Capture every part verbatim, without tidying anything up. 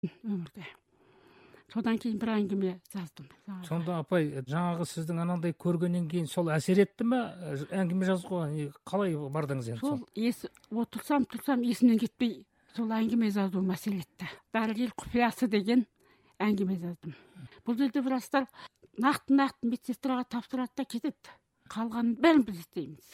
өмірде. Содан кейін бір әңгіме жаздым. Сонда апай, жаңағы сіздің анандай көргеннен кейін сол әсер етті ме әңгіме жазуға? Қалай бардыңыз енді? Сол ес отырсам тұрсам есімнен кетпей сол әңгіме жазу мәселе етті. Дәрігер құпиясы деген әңгіме жаздым. Бұл жерде бірастар нақты-нақты медсестраға тапсырады да кетеді. Қалғанын бәрін біз істейміз.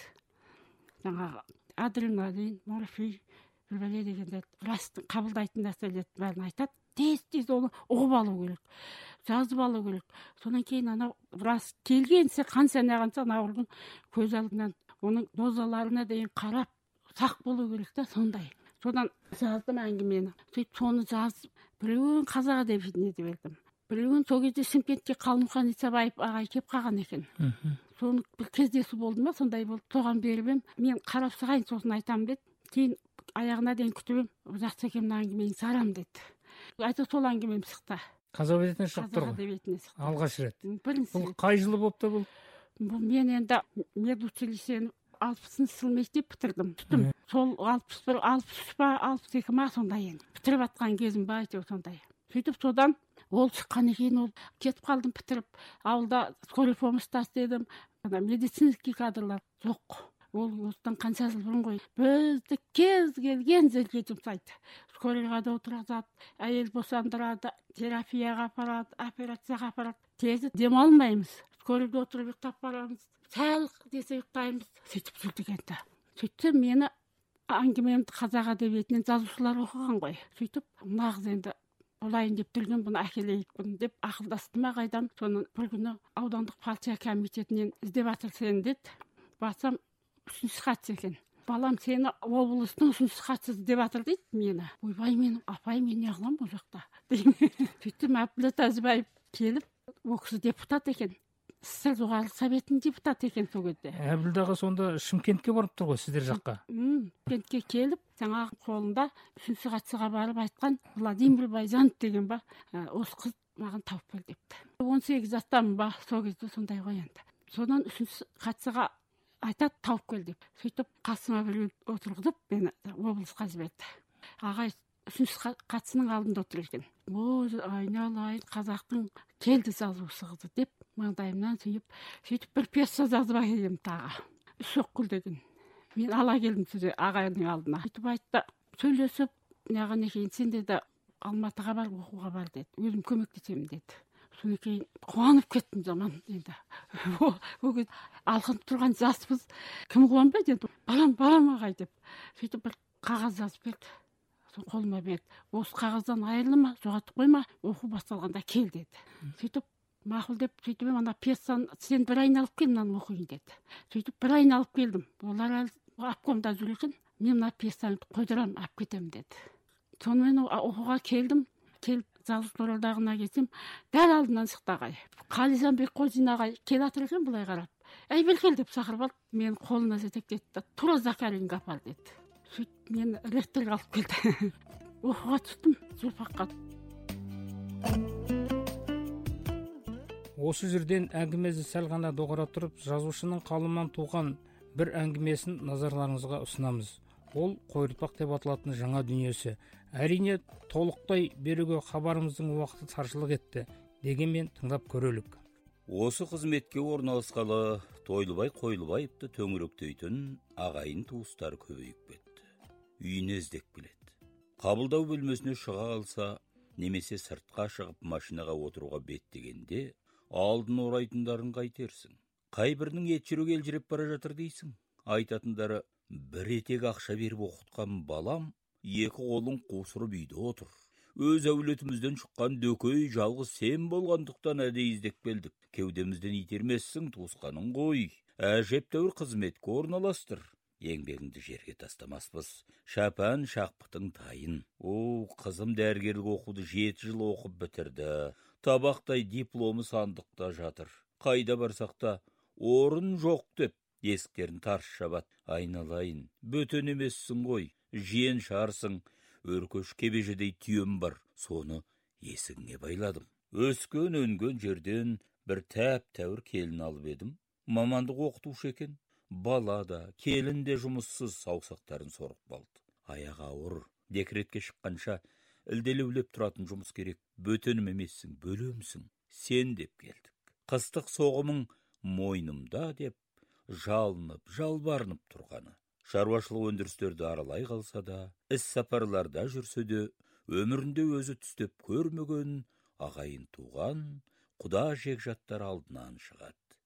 Жаңағы адреналин, морфий, бәле дегенде рас қабылдайтын нәрселерді бәрін айтады. Тез-тез оны ұғып алу керек, жазып алу керек. Содан кейін анау рас келгенсе қан санағанша анау көз алдынан оның дозаларына дейін қарап сақ болу керек та сондай. Содан жаздым әңгімені. Сөйтіп соны жазып, біреуін қазақ әдебиетіне де бердім. Біреуін сол кезде Шымкентке Қалмұқан Исабаев ағай келіп қалған екен. Соны бір кездесу болды ма, сондай болды. Соған беріп ем, мен қарап шығайын, сосын айтамын деді. Кейін аяғына дейін күтіп ем, жақсы екенмін әңгімені сарам деді. Айта сол әңгімем шықты. Қазақ әдебиетіне шығып тұр. Қазақ әдебиетіне шықты. Алғаш рет. Бірінші Бұл рет. қай жылы болыпты бұл? Бұл мен енді медучилищені алпысыншы жыл мектеп бітірдім. Түстім. Сол алпыс бір, алпыс үш па, алпыс екі ма сондай енді. Бітіріп атқан кезім ба, әйтеуір сондай. Сөйтіп содан ол шыққаннан кейін ол кетіп қалдым бітіріп. Ауылда скорый помощьта істедім. Медицинский кадрлар жоқ. Ол осыдан қанша жыл бұрын ғой. Бізді кез келген жерге жұмсайды. Скорыйға да отырғызады, әйел босандырады, терапияға апарады, операцияға апарады. Тезі демалмаймыз. Скорыйда отырып ұйықтап барамыз. Сәл десе ұйықтаймыз. Сөйтіп жүрдік енді. Сөйтсе мені әңгімемді қазақ әдебиетінен жазушылар оқыған ғой. Сөйтіп нағыз енді олайын деп тұрген бұны әкелейікпін деп ақылдастым ағайдан. Соны бір күні аудандық партия комитетінен іздеп жатыр сені деді. Барсам үшінші хатшы екен. Балам сені облыстың үшінші хатшысы деп жатыр дейді мені. Ойбай менің апай мен не қыламын бұл жақта. Сөйтіп Әбділда Тәжібаев келіп, ол кісі депутат екен. Сіздер жоғарғы советінің депутаты екен сол кезде. Әбділдаға сонда Шымкентке барып тұр ғой сіздер жаққа. Шымкентке келіп, жаңағы қолында үшінші хатшыға барып айтқан Владимир Байжанов деген ба, осы қыз маған тауып бер депті. он сегіз жастамын ба, сол кезде сондай ғой енді. Содан үшінші хатшыға айтады тауып кел деп. Сөйтіп қасыма бір отырғызып, мені облысқа жіберді. Ағай үшінші хатшының алдында отыр екен. О, айналайын, қазақтың келді жазушы қызы деп маңдайымнан сүйіп, сөйтіп бір пьеса жазып әкелдім тағы. Үш оққыл деген. Мен ала келдім сізге ағайының алдына. Сөйтіп айтты, сөйлесіп, неғаннан кейін сен деді Алматыға бар, оқуға бар деді. Өзім көмектесемін деді. Содан кейін қуанып кеттім заман енді. Ол кезде алқынып тұрған жаспыз. Кім қуанбайды енді? Балам, балам ағай деп. Сөйтіп бір қағаз жазып берді. Сол қолыма берді. Осы қағаздан айырылма, жоғалтып қойма, оқу басталғанда кел деді. Сөйтіп мақұл деп, сөйтіп ана пьесаны сен бір айналып кел, мынаны оқиын деді. Сөйтіп бір айналып келдім. Олар обкомда жүр екен. Мен мына пьесаны қойдырам, алып кетемін деді. Сонымен оқуға келдім. Келіп жазушылар одағына келсем, дәл алдынан шықты ағай. Қалижанбек Қожин ағай келатыр екен былай қарап. Әй Белкел деп шақырып алып, мен қолына жетектетті. Тура Закаринға апар деді. Сөйтіп мен ректорға алып келді. Оқуға түстім, журфакқа. Осы жерден әңгімемізді сәл ғана доғара тұрып, жазушының қалымынан туған бір әңгімесін назарларыңызға ұсынамыз. Ол қойыртпақ деп аталатын жаңа дүниесі. Әрине толықтай беруге хабарымыздың уақыты таршылық етті. Дегенмен тыңдап көрелік. Осы қызметке орналасқалы Тойлыбай Қойлыбаевты төңіректейтін ағайын туыстар көбейіп кетті. Үйіне іздеп келеді. Қабылдау бөлмесіне шыға алса, немесе сыртқа шығып машинаға отыруға беттегенде, алдын орайтындарын қайтерсің. Қайбірінің ет жүрек елжіреп бара жатыр дейсің. Айтатындары, бір етек ақша беріп оқытқан балам, екі қолын қусырып үйде отыр. Өз әулетімізден шыққан дөкей жалғыз сен болғандықтан әдей іздеп келдік. Кеудемізден итермессің, туысқаның ғой. Әжептәуір қызметке орналастыр. Еңбегіңді жерге тастамаспыз. Шапан шақпытың тайын. О, қызым дәрігерлік оқуды жеті жыл оқып бітірді. Табақтай дипломы сандықта жатыр. Қайда барсақта орын жоқ деп есіктерін тарс жабады. Айналайын, бөтен емессің ғой. Жиен шарсың. Өркөш кебежедей түйем бар. Соны есігіңе байладым. Өскен өнген жерден бір тәп тәуір келін алып едім. Мамандық оқытушы екен. Бала да, келін де жұмыссыз, саусақтарын сорып қалды. Аяғы ауыр. Декретке шыққанша ілделеулеп тұратын жұмыс керек. Бөтенім емессің, бөлемсің, сен деп келдік. Қыстық соғымың мойнымда деп жалынып, жалбарынып тұрғаны. Шаруашылық өндірістерді аралай қалса да, іс сапарларда жүрсе де, өмірінде өзі түстеп көрмеген ағайын туған, құда жекжаттар алдынан шығады.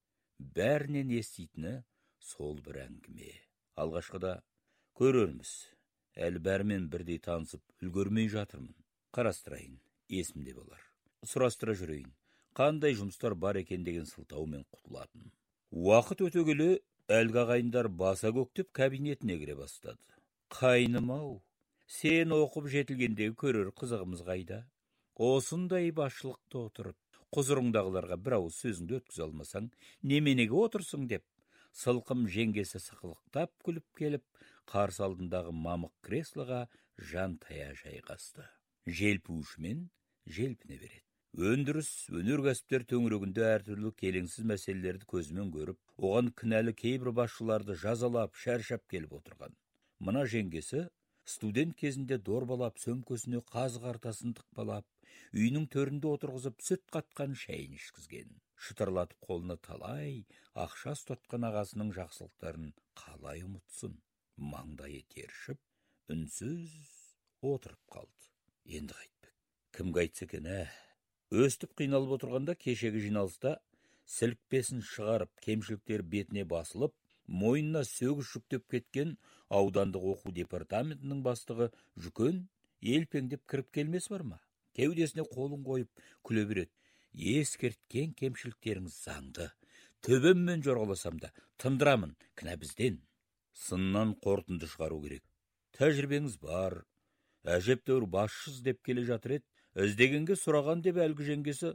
Бәрінен еститіні сол бір әңгіме. Алғашқыда көрерміз, әлі бәрімен бірдей танысып үлгермей жатырмын. Қарастырайын, есімде болар. Сұрастыра жүрейін, қандай жұмыстар бар екен деген сылтаумен құтылатын. Уақыт өте келе әлгі ағайындар баса көктеп кабинетіне кіре бастады. Қайным-ау, сен оқып жетілгендегі көрер қызығымыз қайда? Осындай басшылықта отырып, құзырыңдағыларға бір ауыз сөзіңді өткізе алмасаң, неменеге отырсың деп, сылқым жеңгесі сықылықтап күліп келіп, қарсы алдындағы мамық креслоға жан тая жайғасты. Желпуішімен желпіне береді. Өндіріс, өнеркәсіптер төңірегінде әртүрлі келеңсіз мәселелерді көзімен көріп, оған кінәлі кейбір басшыларды жазалап, шаршап келіп отырған. Мына жеңгесі студент кезінде дорбалап, сөмкесіне қазы қартасын тықпалап, үйінің төрінде отырғызып, сүт қатқан шайын ішкізген. Шытырлатып қолына талай ақша ұстатқан ағасының жақсылықтарын қалай ұмытсын. Маңдайы тершіп, үнсіз отырып қалды. Енді қайтпек. Кім қайтса екен, ә? Өстіп қиналып отырғанда кешегі жиналыста сілікпесін шығарып, кемшіліктер бетіне басылып, мойнына сөгіс жүктеп кеткен аудандық оқу департаментінің бастығы Жүкен елпеңдеп кіріп келмес бар ма? Кеудесіне қолын қойып күле береді. Ескерткен кемшіліктеріңіз заңды. Төбеммен жорғаласам да тындырамын, кінә бізден. Сыннан қорытынды шығару керек. Тәжірибеңіз бар. Әжептәуір басшысыз деп келе жатыр еді. Іздегенге сұраған деп әлгі жеңгесі,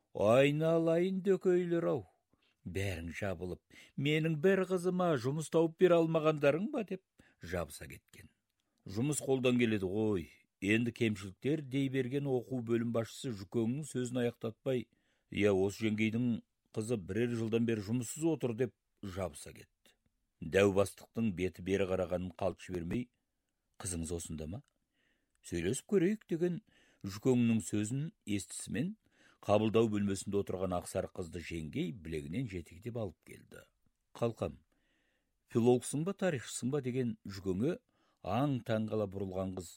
айналайын дөкейлер-ау, бәрің жабылып, менің бір қызыма жұмыс тауып бере алмағандарың ба деп жабыса кеткен. Жұмыс қолдан келеді ғой. Енді кемшіліктер дей берген оқу бөлім басшысы Жүкеңнің сөзін аяқтатпай, я осы жеңгейдің қызы бірер жылдан бері жұмыссыз отыр деп жабыса кетті. Дәу бастықтың беті бері қарағанын қалт жібермей, қызыңыз осында ма? Сөйлесіп көрейік деген Жүкеңнің сөзін естісімен, қабылдау бөлмесінде отырған ақсары қызды жеңгей білегінен жетектеп алып келді. Қалқам, филологсың ба, тарихшысың ба деген Жүкеңе аң-таң қала бұрылған қыз,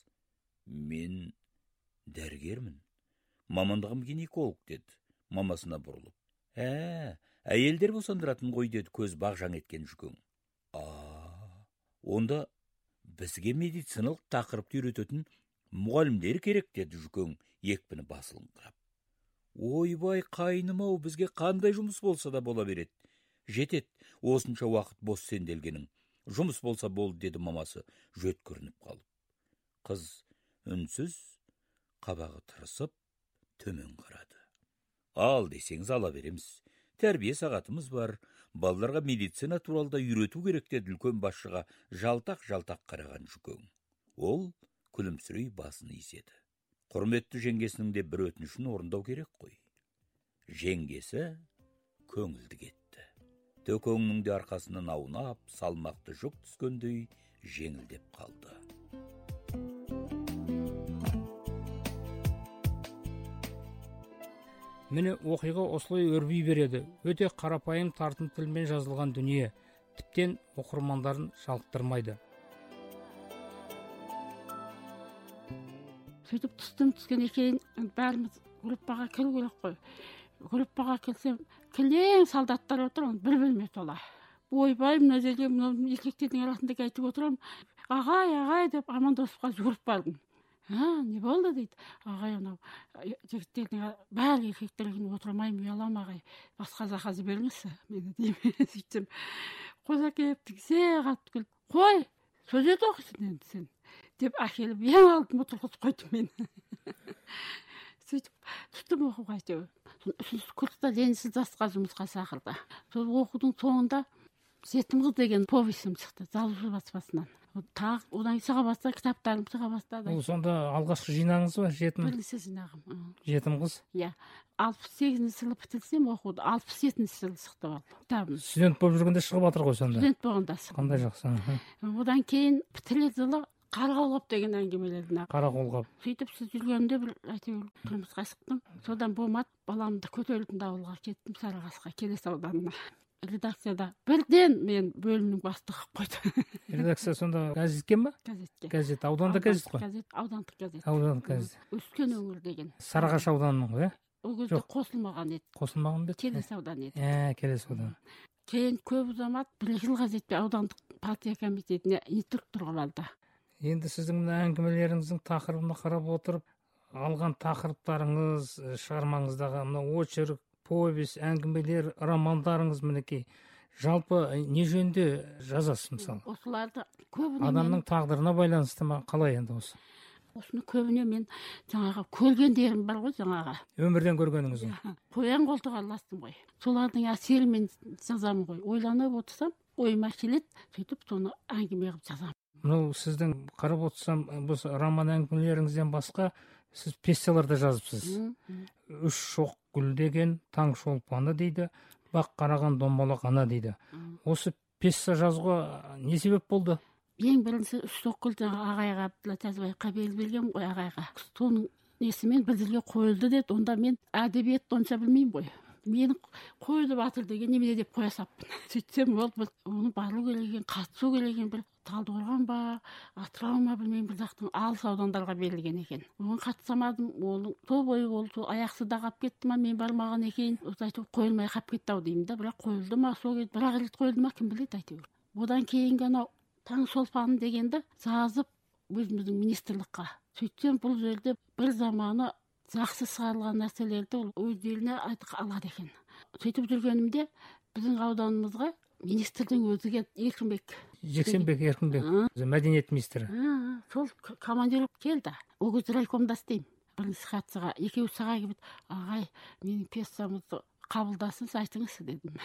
мен дәрігермін, мамандығым гинеколог деді, мамасына бұрылып. Ә, әйелдер босандыратын ғой деді көз бағжаң еткен Жүкең. А, онда бізге медициналық тақырыпты үйрететін мұғалімдер керек деді Жүкең екпіні басылыңқырап. Ойбай қайным-ау, бізге қандай жұмыс болса да бола береді. Жетет, осынша уақыт бос сенделгенің. Жұмыс болса болды деді мамасы жөткірініп қалып. Қыз үнсіз, қабағы тырысып, төмен қарады. Ал десеңіз ала береміз. Тәрбие сағатымыз бар. Балаларға медицина туралы үйрету керек деді үлкен басшыға жалтақ-жалтақ қараған Жүкең. Ол күлімсірей басын изеді. Құрметті жеңгесінің де бір өтінішін орындау керек қой. Жеңгесі көңілді кетті. Төкеңнің де арқасынан аунап, салмақты жүк түскендей жеңілдеп қалды. Міне оқиға осылай өрби береді. Өте қарапайым тартым тілмен жазылған дүние. Тіптен оқырмандарын жалықтырмайды. Сөйтіп түстім түскеннен кейін бәріміз группаға келу керек қой. Группаға келсем, кілең солдаттар отыр, бір бөлме тола. Ойбай, мына жерге еркектердің арасында айтып отырамын. Ағай, ағай деп амандасып жүгіріп бардым. Ha, не болды дейді. Ағай, анау жігіттердің бәрі еркектердің отырмаймын, ұялам ағай. Басқа заказы беріңіз, мені деймін. Сөйтсем, қоза келіп тіксе қатты күл. Қой, сөз ет оқысын енді сен. Деп әкеліп ең алдым отырғызып қойдым мен. Сөйтіп, түстім оқуға әйтеуір. Үшінші курста Ленинсіз дастқа жұмысқа шақырды. Сол оқудың соңында Жетім қыз деген повестім шықты, Жазушы баспасынан. Тағы одан шыға бастады, кітаптарым шыға бастады. Ол сонда алғашқы жинағыңыз ба, жетім? Бірінші жинағым. Жетім қыз? Иә. алпыс сегізінші жылы бітірсем оқуды, алпыс жетінші жылы шықты ол кітабым. Студент болып жүргенде шығып жатыр ғой сонда? Студент болғанда шықты. Қандай жақсы. Одан кейін бітірер жылы қара қолғап деген әңгімелерін қара қолғап. сөйтіп сіз жүргенде бір әйтеуір тұрмысқа шықтым. Содан болмады, баламды көтердім да ауылға кеттім, Сарыағашқа, Келес ауданына. Редакцияда бірден мен бөлімнің бастығы қойды. Редакция сонда газетке ма? Газетке. Газет, ауданда газет қой. Газет, аудандық газет. Аудандық газет. Өскен өңір деген. Сарыағаш ауданының ғой, ә? Ол кезде қосылмаған еді. Қосылмаған бет? Келес ауданы еді. Ә, Келес аудан. Кейін көп ұзамады, бір жылға жетпей аудандық партия комитетіне инструктор алды. Енді сіздің мына әңгімелеріңіздің тақырыбына қарап отырып, алған тақырыптарыңыз, шығармаңыздағы мына очерк, повесть, әңгімелер, романдарыңыз мінекей. Жалпы не жөнде жазасыз мысалы? Осыларды көбіне адамның тағдырына байланысты ма, қалай енді осы? Осыны көбіне мен жаңағы көргендерім бар ғой, жаңағы. Өмірден көргеніңіз. Қоян қолтық аластым ғой. Солардың әсерімен жазамын ғой. Ойланып отырсам, ойыма келеді, сөйтіп соны әңгіме қылып жазамын. Мынау сіздің қарап отырсам, бұл роман әңгімелеріңізден басқа сіз пьесаларды жазыпсыз. Үш шоқ гүл деген, таң шолпаны дейді, бақ қараған домбалақ ана дейді. Осы пьеса жазуға не себеп болды? Ең бірінші үш шоқ гүл жаңа ағайға, Абдулла Тәжібаевқа берілген ғой, ағайға. Соның несімен бірдерге қойылды деді. Онда мен әдебиет онша білмеймін ғой. Мені қойылып жатыр деген немене деп қоя саппын. Сөйтсем ол бір оны бару керек, қатысу керек, бір Талдықорған ба, Атырау ма білмеймін, бір жақтың алыс аудандарға берілген екен. Оған қатысамадым. Оның сол бойы ол сол аяқсызда қалып кетті ма, мен бармаған екен. Осы айтып қойылмай қалып кетті ау деймін да, бірақ қойылды ма, сол кезде бір-ақ рет қойылды ма, кім біледі әйтеуір. Одан кейінгі анау таң шолпаны дегенді жазып өзіміздің министрлікқа. Сөйтсем бұл жерде бір заманы жақсы шығарылған нәрселерді ол өз еліне айтып алады екен. Сөйтіп жүргенімде біздің ауданымызға министрдің өзіге Еркінбек. Жексенбек Еркінбек, мәдениет министрі. Сол командир келді. Ол кезде райкомда істеймін. Бірінші хатшыға, екеуі саға келіп, ағай, менің пьесамызды қабылдасын, айтыңыз дедім.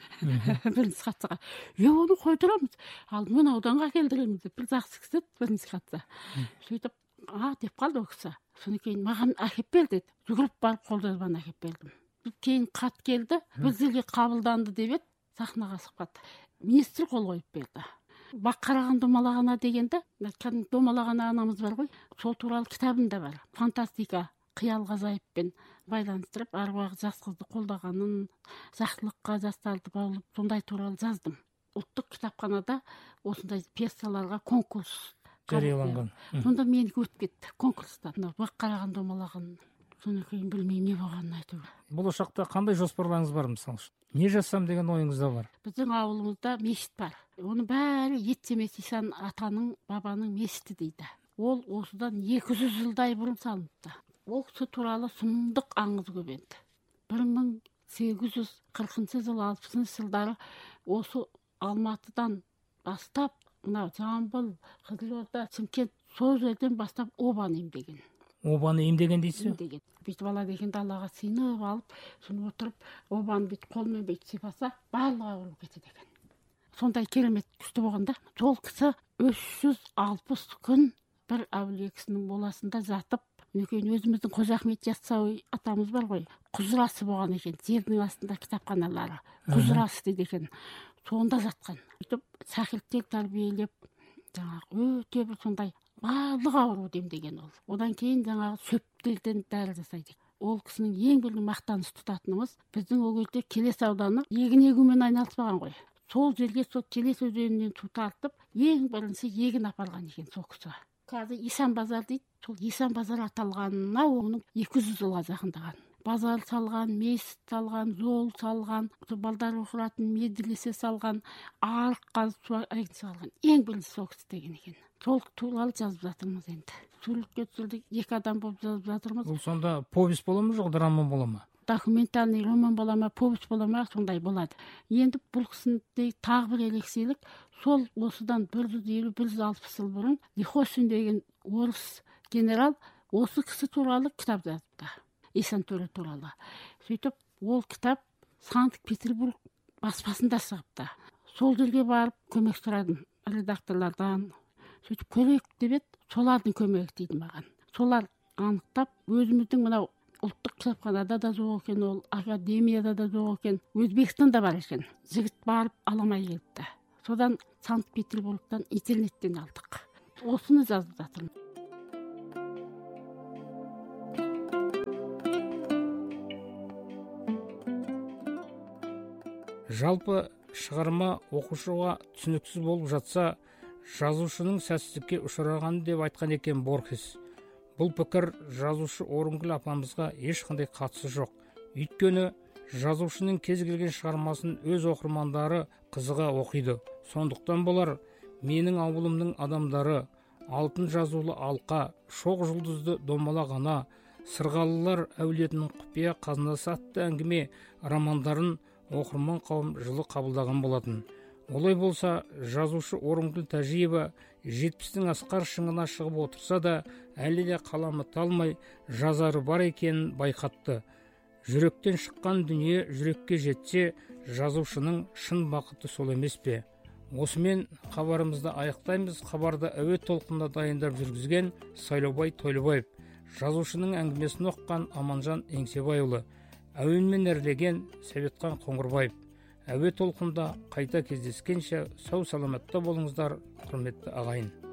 Бірінші хатшыға. Е, оны қойдырамыз. Ал мен ауданға келдіреміз деп, бір жақсы кісі бірінші хатшы. Сөйтіп, а деп қалды ол кісі. Соны кейін маған әкеп бер деді. Жүгіріп барып қолжазбаны әкеп бердім. Кейін хат келді, бір жерге қабылданды деп еді, сахнаға шықпады. Министр қол қойып берді. Бақ қараған домалақ ана дегенде, кәдімгі домалақ ана анамыз бар ғой, сол туралы кітабында бар. Фантастика, қиял ғажайыппен байланыстырып, аруақ жас қызды қолдағанын, жақсылыққа жастарды баулып, сондай туралы жаздым. Ұлттық кітапханада осындай пьесаларға конкурс жарияланған. Сонда мені өтіп кетті конкурста. Бақ қараған домалағын. Соны кейін білмеймін не болғанын айтып. Болашақта қандай жоспарларыңыз бар мысалы? Не жасам деген ойыңызда бар? Біздің ауылымызда мешіт бар. Оны бәрі Еттемес Ишан атаның, бабаның мешіті дейді. Ол осыдан екі жүз жылдай бұрын салыныпты. Ол кісі туралы сұмдық аңыз көп енді. бір мың сегіз жүз қырқыншы жыл, алпысыншы жылдары осы Алматыдан бастап, мынау Жамбыл, Қызылорда, Шымкент, сол жерден бастап обаны емдеген. Обаны емдеген дейсіз? Емдеген. Бүйтіп бала деген далаға сыйынып алып, соны отырып, обаны бүйтіп қолмен бүйтіп сипаса, барлығы ауырып кетеді екен. Сондай керемет күшті болғанда, сол кісі үш жүз алпыс күн бір әулие кісінің моласында жатып, Өйткені өзіміздің Қожа Ахмет Яссауи атамыз бар ғой, құжырасы болған екен, жердің астында кітапханалары, құжырасы дейді екен. Сонда жатқан. Сөйтіп шәкірттер тәрбиелеп, жаңағы өте бір сондай барлық ауру демдеген ол. Одан кейін жаңағы шөптерден дәрі жасайды. Ол кісінің ең бір мақтаныш тұтатынымыз, біздің ол кезде Келес ауданы егін егумен айналыспаған ғой. Сол жерге сол Келес өзенінен су тартып, ең бірінші егін апарған екен сол кісі. Қазір Ишан базар дейді, сол Ишан базар аталғанына оның екі жүз жылға жақындаған. Базар салған, мешіт салған, жол салған, балдар оқыратын медресе салған, арық қазып салған. Ең бірінші сол кісі деген екен. Сол туралы жазып жатырмыз енді. Суретке түсірдік, екі адам болып жазып жатырмыз. Бұл сонда повесть бола ма, жоқ роман бола ма? Документальный роман бола ма, повесть бола ма, сондай болады. Енді бұл кісінің тағы бір ерекшелік, сол осыдан бір жүз елу бір жүз алпыс жыл бұрын Лихошин деген орыс генерал осы кісі туралы кітап жазыпты. Ишан төре туралы. Сөйтіп, ол кітап Санкт-Петербург баспасында шығыпты. Сол жерге барып көмек сұрадым редакторлардан. Сөйтіп, көрейік деп еді, солардың көмегі дейді маған. Солар анықтап, өзіміздің мынау ұлттық кітапханада да жоқ екен, ол академияда да жоқ екен, Өзбекстанда бар екен. Жігіт барып аламай келді. Содан Санкт-Петербургтан интернеттен алдық. осыны жазып жатырмын. Жалпы шығарма оқушыға түсініксіз болып жатса, жазушының сәтсіздікке ұшыраған деп айтқан екен Борхес. Бұл пікір жазушы Орынгүл апамызға ешқандай қатысы жоқ. Өйткені жазушының кез келген шығармасын өз оқырмандары қызыға оқиды. Сондықтан болар менің ауылымның адамдары, алтын жазулы алқа, шоқ жұлдызды домалақ ана, сырғалылар әулетінің құпия қазынасы атты әңгіме романдарын оқырман қауым жылы қабылдаған болатын. Олай болса, жазушы Орынгүл Тәжиева жетпістің асқар шыңына шығып отырса да, әлі де қаламы талмай жазары бар екенін байқатты. Жүректен шыққан дүние жүрекке жетсе, жазушының шын бақыты сол емес пе? Осымен хабарымызды аяқтаймыз. Хабарды әуе толқынында дайындап жүргізген Сайлаубай Тойлыбаев, жазушының әңгімесін оққан Аманжан Еңсебайұлы, әуенмен әрлеген Сәбетхан Қоңырбаев. Әуе толқында қайта кездескенше сау саламатта болыңыздар, құрметті ағайын.